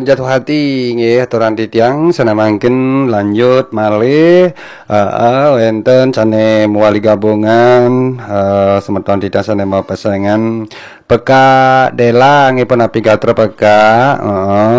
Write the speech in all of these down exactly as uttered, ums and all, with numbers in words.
jatuh hati nggih aturan titiang sanamangkeun lanjut malih heeh wenten cane muali gabungan eh semeton titiang sane mau pasangan peka dela nggih penapi gatra peka heeh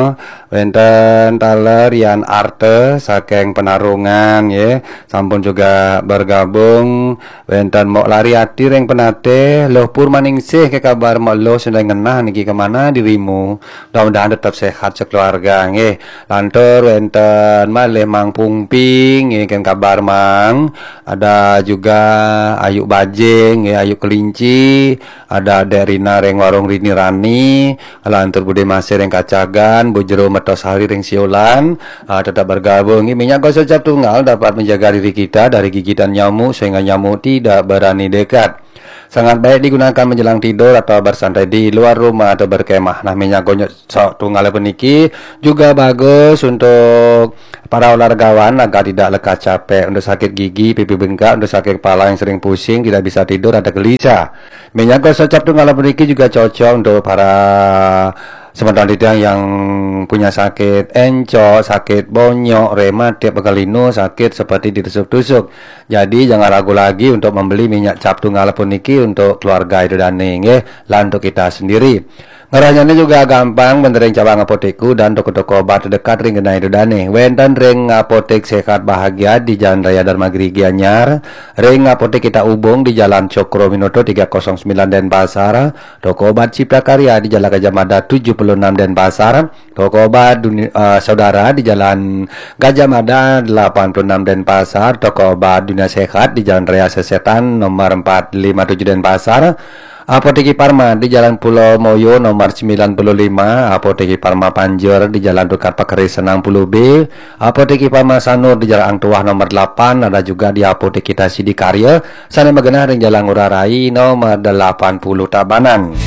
wenten taler Rian Arte saking Penarungan nggih sampun juga bergabung wenten Mok Lariati ring penate loh pur maningsih ke kabar mok lo sedang ngenah niki kemana dirimu mudah-mudahan tetap sehat sekeluarga nggih lantur wenten malih Mang Pungping nggih kan kabar Mang ada juga Ayu Bajing nggih Ayu Kelinci ada Derina ring warung Rini Rani lantur Bude Masih ring Kacagan Bu Jero Metosari ring Siolan uh, tetap bergabung nggih minyak gosok cap tunggal dapat menjaga diri kita dari gigitan nyamuk sehingga nyamuk tidak berani dekat. Sangat baik digunakan menjelang tidur atau bersantai di luar rumah atau berkemah. Nah, minyak gosok tunggal peniki juga bagus untuk para olahragawan agar tidak lekas capek, untuk sakit gigi, pipi bengkak, untuk sakit kepala yang sering pusing, tidak bisa tidur, ada gelisah. Minyak gosok cap tunggal peniki juga cocok untuk para sementara titiang yang punya sakit encok, sakit bonyok, rematik, pegalinu, sakit seperti ditusuk-tusuk. Jadi jangan ragu lagi untuk membeli minyak cap tunggal puniki untuk keluarga itu dan nggih lan untuk kita sendiri. Ngerasanya juga gampang bener ring cabang apotekku dan toko-toko obat terdekat ring genai itu dane. Wenten ring apotek sehat bahagia di Jalan Raya Dharma Grigi Anyar, ring apotek kita ubung di Jalan Cokro Minoto tiga nol sembilan Denpasar, toko obat Cipta Karya di Jalan Gajah Mada tujuh puluh enam Denpasar, toko obat Dunia, uh, Saudara di Jalan Gajah Mada delapan puluh enam Denpasar, toko obat Dunia Sehat di Jalan Raya Sesetan nomor empat lima tujuh Denpasar. Apotek Parma di Jalan Pulau Moyo nomor sembilan puluh lima, Apotek Parma Panjur di Jalan Dukat Pakeris enam puluh B, Apotek Parma Sanur di Jalan Angtuah nomor delapan, ada juga di Apotek kita Sidikarya sana Megenah di Jalan Ngurah Rai nomor delapan puluh Tabanan.